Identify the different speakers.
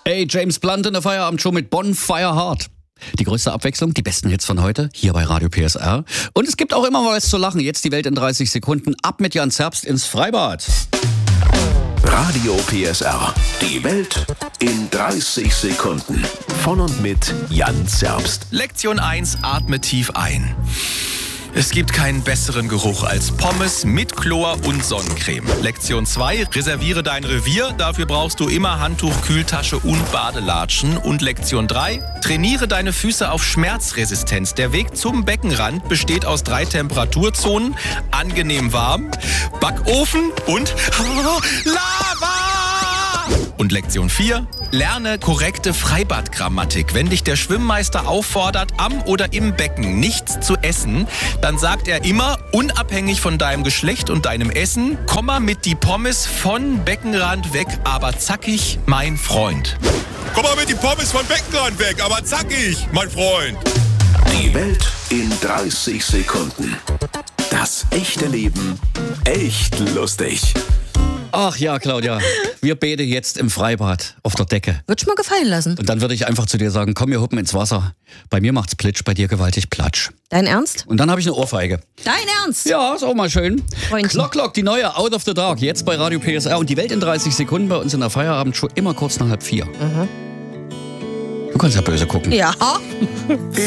Speaker 1: Hey, James Blunt in der Feierabendshow mit Bonfire Heart. Die größte Abwechslung, die besten Hits von heute, hier bei Radio PSR. Und es gibt auch immer mal was zu lachen. Jetzt die Welt in 30 Sekunden. Ab mit Jan Zerbst ins Freibad.
Speaker 2: Radio PSR. Die Welt in 30 Sekunden. Von und mit Jan Zerbst.
Speaker 3: Lektion 1, atme tief ein. Es gibt keinen besseren Geruch als Pommes mit Chlor und Sonnencreme. Lektion 2, reserviere dein Revier. Dafür brauchst du immer Handtuch, Kühltasche und Badelatschen. Und Lektion 3, trainiere deine Füße auf Schmerzresistenz. Der Weg zum Beckenrand besteht aus 3 Temperaturzonen. Angenehm warm, Backofen und Lava! Und Lektion 4, lerne korrekte Freibadgrammatik. Wenn dich der Schwimmmeister auffordert, am oder im Becken nichts zu essen, dann sagt er immer, unabhängig von deinem Geschlecht und deinem Essen, komm mal mit die Pommes von Beckenrand weg, aber zackig, mein Freund.
Speaker 4: Komm mal mit die Pommes von Beckenrand weg, aber zackig, mein Freund.
Speaker 2: Die Welt in 30 Sekunden. Das echte Leben echt lustig.
Speaker 1: Ach ja, Claudia, wir beten jetzt im Freibad auf der Decke.
Speaker 5: Würd ich mal gefallen lassen.
Speaker 1: Und dann würde ich einfach zu dir sagen, komm, wir huppen ins Wasser. Bei mir macht's Plitsch, bei dir gewaltig Platsch.
Speaker 5: Dein Ernst?
Speaker 1: Und dann habe ich eine Ohrfeige.
Speaker 5: Dein Ernst?
Speaker 1: Ja, ist auch mal schön.
Speaker 5: Freundchen.
Speaker 1: Clock Clock, die neue Out of the Dark, jetzt bei Radio PSR. Und die Welt in 30 Sekunden bei uns in der Feierabendshow immer kurz nach 3:30. Du kannst ja böse gucken.
Speaker 5: Ja.